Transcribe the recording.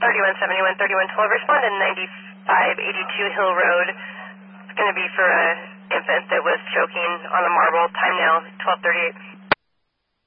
3171, 3112, respond to 9582 Hill Road. It's going to be for an infant that was choking on a marble. Time now, 12:38.